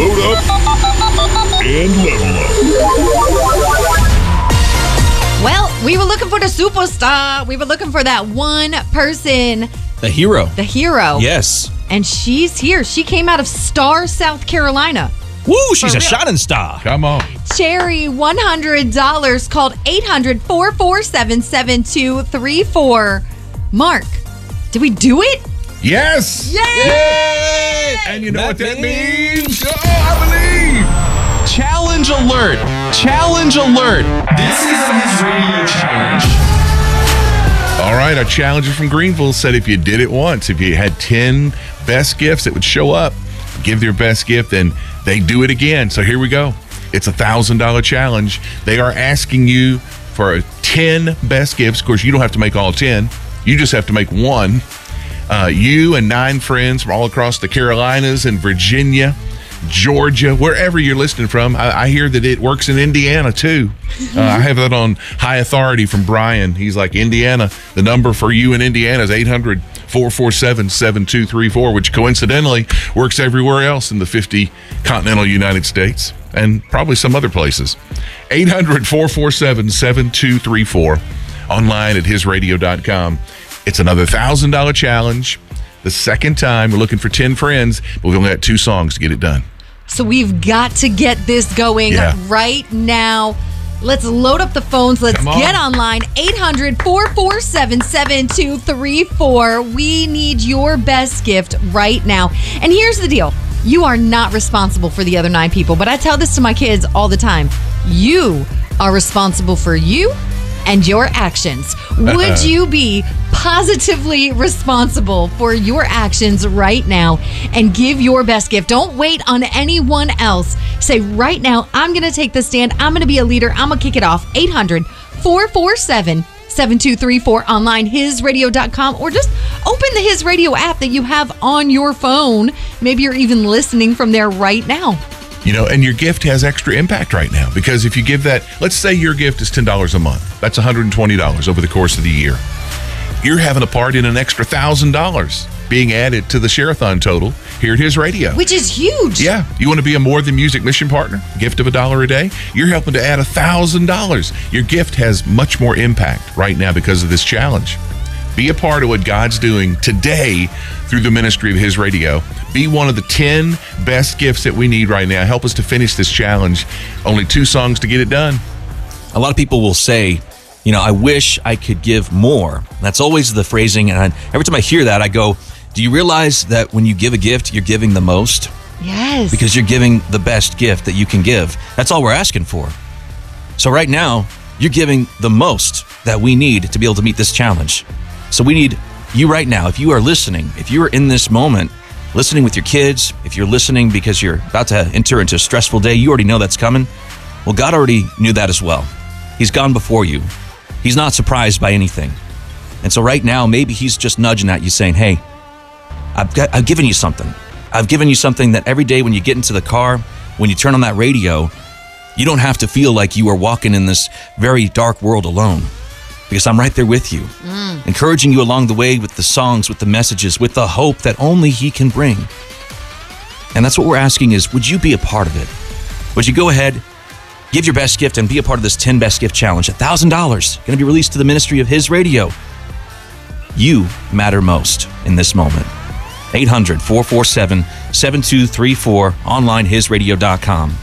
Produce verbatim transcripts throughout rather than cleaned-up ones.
Load up and level up. Well, we were looking for the superstar. We were looking for that one person. The hero. The hero. Yes. And she's here. She came out of Star, South Carolina. Woo, she's For a real. shining star. Come on. Cherry, one hundred dollars, called eight hundred, four four seven, seven two three four. Mark, did we do it? Yes. Yay! And you know That what that means- means? Oh, I believe. Challenge alert. Challenge alert. This is the His Radio Challenge. All right, our challenger from Greenville said if you did it once, if you had ten best gifts, it would show up. Give their best gift, and they do it again. So here we go. It's a one thousand dollars challenge. They are asking you for ten best gifts. Of course, you don't have to make all ten. You just have to make one. Uh, you and nine friends from all across the Carolinas and Virginia, Georgia, wherever you're listening from. I, I hear that it works in Indiana, too. Uh, I have that on high authority from Brian. He's like, Indiana, the number for you in Indiana is eight hundred, four four seven, seven two three four, which coincidentally works everywhere else in the fifty continental United States and probably some other places. eight hundred, four four seven, seven two three four, online at his radio dot com. It's another one thousand dollars challenge. The second time, we're looking for ten friends, but we've only got two songs to get it done. So we've got to get this going Yeah. right now. Let's load up the phones. Let's Come on. get online. eight hundred, four four seven, seven two three four. We need your best gift right now. And here's the deal. You are not responsible for the other nine people, but I tell this to my kids all the time. You are responsible for you and your actions. Would you be positively responsible for your actions right now and give your best gift? Don't wait on anyone else. Say right now, I'm going to take the stand. I'm going to be a leader. I'm going to kick it off. eight hundred, four four seven, seven two three four, online, his radio dot com, or just open the His Radio app that you have on your phone. Maybe you're even listening from there right now. You know, and your gift has extra impact right now because if you give that, let's say your gift is ten dollars a month. That's one hundred twenty dollars over the course of the year. You're having a part in an extra one thousand dollars being added to the Share-a-thon total here at His Radio. Which is huge. Yeah. You want to be a More Than Music mission partner? Gift of a dollar a day? You're helping to add one thousand dollars. Your gift has much more impact right now because of this challenge. Be a part of what God's doing today through the ministry of His Radio. Be one of the ten best gifts that we need right now. Help us to finish this challenge. Only two songs to get it done. A lot of people will say, you know, I wish I could give more. That's always the phrasing. And I, every time I hear that, I go, do you realize that when you give a gift, you're giving the most? Yes. Because you're giving the best gift that you can give. That's all we're asking for. So right now, you're giving the most that we need to be able to meet this challenge. So we need you right now. If you are listening, if you are in this moment, listening with your kids, if you're listening because you're about to enter into a stressful day, you already know that's coming. Well, God already knew that as well. He's gone before you. He's not surprised by anything. And so right now, maybe he's just nudging at you saying, hey, I've got, I've given you something. I've given you something that every day when you get into the car, when you turn on that radio, you don't have to feel like you are walking in this very dark world alone. Because I'm right there with you, mm. encouraging you along the way with the songs, with the messages, with the hope that only He can bring. And that's what we're asking is, would you be a part of it? Would you go ahead, give your best gift, and be a part of this ten Best Gift Challenge? one thousand dollars going to be released to the ministry of His Radio. You matter most in this moment. eight hundred, four four seven, seven two three four, online, his radio dot com.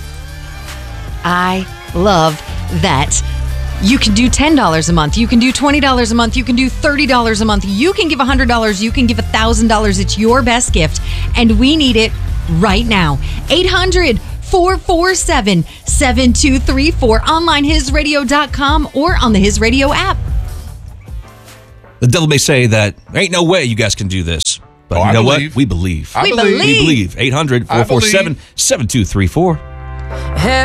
I love that. You can do ten dollars a month. You can do twenty dollars a month. You can do thirty dollars a month. You can give one hundred dollars. You can give one thousand dollars. It's your best gift, and we need it right now. eight hundred, four four seven, seven two three four, online, his radio dot com, or on the His Radio app. The devil may say that there ain't no way you guys can do this. But Oh, you I know believe. what? We believe. I We believe. believe. We believe. eight hundred, four four seven, seven two three four.